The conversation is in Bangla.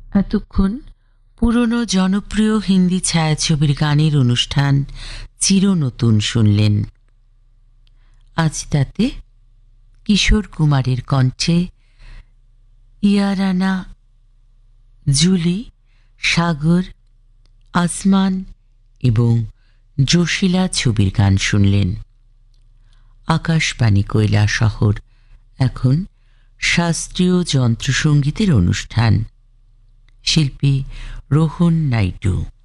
এতক্ষণ পুরনো জনপ্রিয় হিন্দি ছায়াছবির গানের অনুষ্ঠান চিরনতুন শুনলেন। আজ তাতে কিশোর কুমারের কণ্ঠে ইয়ারানা, জুলি, সাগর, আসমান এবং জোশিলা ছবির গান শুনলেন। আকাশবাণী কৈলাসহর এখন শাস্ত্রীয় যন্ত্রসঙ্গীতের অনুষ্ঠান। শিল্পী রোহন নাইডু।